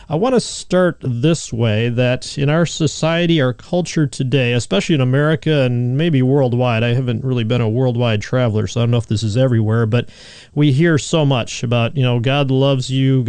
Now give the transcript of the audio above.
I want to start this way, that in our society, our culture today, especially in America and maybe worldwide, I haven't really been a worldwide traveler, so I don't know if this is everywhere, but we hear so much about, God loves you,